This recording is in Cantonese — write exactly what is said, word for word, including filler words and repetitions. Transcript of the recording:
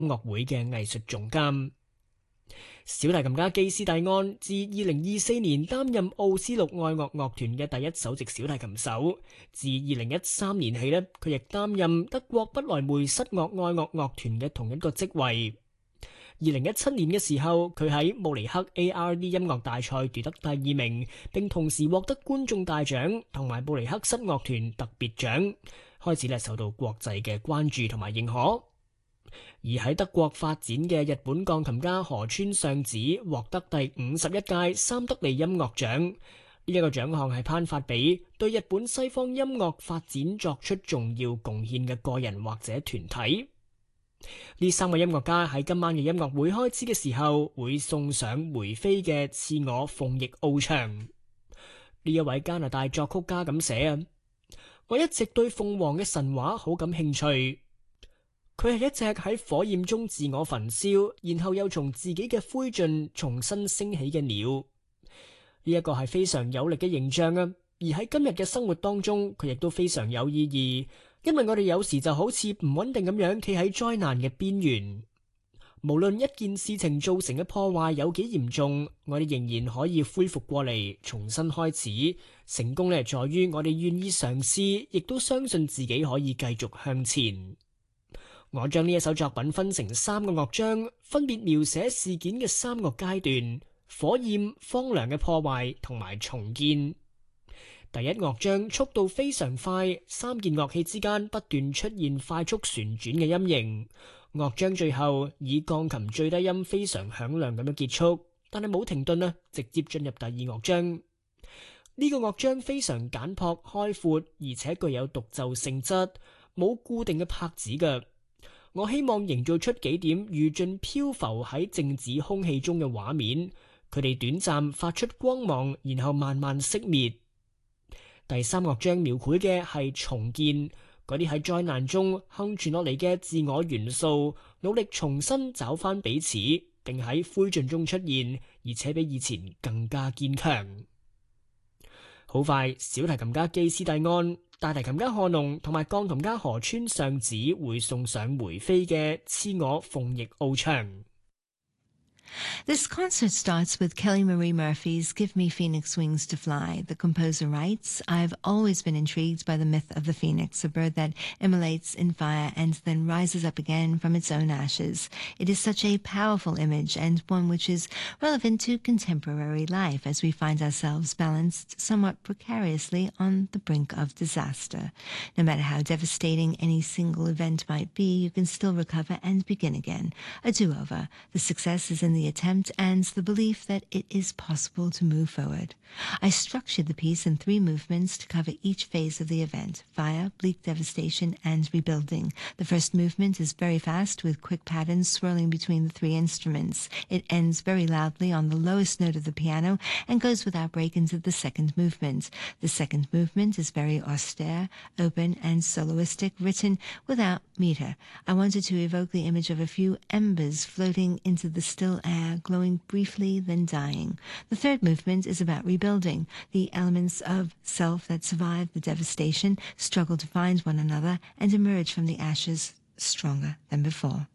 樂會嘅藝術總監。小提琴家基斯蒂安自二零二四年擔任奧斯陸愛樂樂團嘅第一首席小提琴手，自二零一三年起呢，佢亦擔任德國不萊梅室樂愛樂樂團嘅同一個職位。二零一七年嘅時候，佢喺慕尼黑 A R D 音樂大賽奪得第二名，並同時獲得觀眾大獎同埋慕尼黑室樂團特別獎，開始咧受到國際嘅關注同埋認可。而喺德國發展嘅日本鋼琴家河村尚子獲得第五十一屆三得利音樂獎，呢、這、一個獎項係頒發俾對日本西方音樂發展作出重要貢獻嘅個人或者團體。呢三個音樂家喺今晚嘅音樂會開始嘅時候，會送上梅菲嘅《賜我鳳翼翱翔》。呢一位加拿大作曲家咁寫啊，我一直對鳳凰嘅神話好感興趣。佢係一隻喺火焰中自我焚燒，然後又從自己嘅灰燼重新升起嘅鳥。呢一個係非常有力嘅形象啊！而喺今日嘅生活當中，佢亦都非常有意義。因為我哋有時就好似唔穩定咁樣企喺災難嘅邊緣，無論一件事情造成嘅破壞有幾嚴重，我哋仍然可以恢復過嚟，重新開始。成功咧，在於我哋願意嘗試，亦都相信自己可以繼續向前。我將呢一首作品分成三個樂章，分別描寫事件嘅三個階段：火焰、荒涼嘅破壞同埋重建。第一樂章速度非常快，三件樂器之間不斷出現快速旋轉嘅音型。樂章最後以鋼琴最低音非常響亮咁樣結束，但係冇停頓啊，直接進入第二樂章。呢、這個樂章非常簡樸開闊，而且具有獨奏性質，冇固定嘅拍子嘅。我希望營造出幾點如盡漂浮喺靜止空氣中嘅畫面，佢哋短暫發出光芒，然後慢慢熄滅。第三樂章描繪嘅係重建，嗰啲喺災難中幸存落嚟嘅自我元素，努力重新找翻彼此，並喺灰燼中出現，而且比以前更加堅強。好快，小提琴家基斯蒂安、大提琴家賀農同埋鋼琴家河村尚子會送上梅菲嘅《賜我鳳翼翱翔》。 This concert starts with Kelly Marie Murphy's Give Me Phoenix Wings to Fly. The composer writes, I've always been intrigued by the myth of the phoenix, a bird that immolates in fire and then rises up again from its own ashes. It is such a powerful image and one which is relevant to contemporary life as we find ourselves balanced somewhat precariously on the brink of disaster. No matter how devastating any single event might be, you can still recover and begin again. A do-over. The success is in the attempt and the belief that it is possible to move forward. I structured the piece in three movements to cover each phase of the event: fire, bleak devastation, and rebuilding. The first movement is very fast with quick patterns swirling between the three instruments. It ends very loudly on the lowest note of the piano and goes without break into the second movement. The second movement is very austere, open, and soloistic, written without meter. I wanted to evoke the image of a few embers floating into the still air, glowing briefly, then dying. The third movement is about rebuilding. The elements of self that survived the devastation struggle to find one another and emerge from the ashes stronger than before.